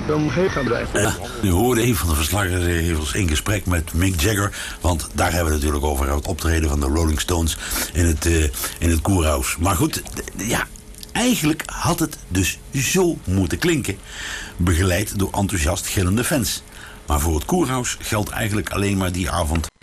dan heen gaan blijven. U hoorde een van de verslaggevers in gesprek met Mick Jagger. Want daar hebben we het natuurlijk over het optreden van de Rolling Stones in het Kurhaus. Maar goed, ja, eigenlijk had het dus zo moeten klinken. Begeleid door enthousiast gillende fans. Maar voor het Kurhaus geldt eigenlijk alleen maar die avond